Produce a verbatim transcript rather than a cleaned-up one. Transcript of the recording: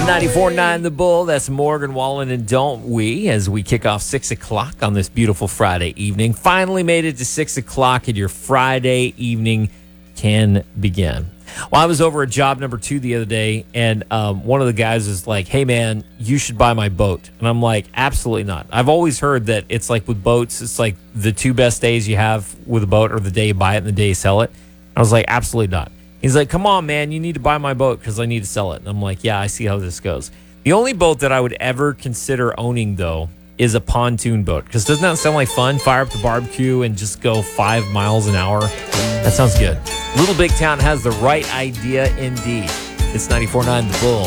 ninety-four point nine The Bull, that's Morgan Wallen and Don't We, as we kick off six o'clock on this beautiful Friday evening. Finally made it to six o'clock and your Friday evening can begin. Well, I was over at job number two the other day, and um, one of the guys is like, hey, man, you should buy my boat. And I'm like, absolutely not. I've always heard that it's like with boats, it's like the two best days you have with a boat are the day you buy it and the day you sell it. I was like, absolutely not. He's like, come on, man, you need to buy my boat because I need to sell it. And I'm like, yeah, I see how this goes. The only boat that I would ever consider owning, though, is a pontoon boat. Because doesn't that sound like fun? Fire up the barbecue and just go five miles an hour. That sounds good. Little Big Town has the right idea indeed. It's ninety-four point nine The Bull.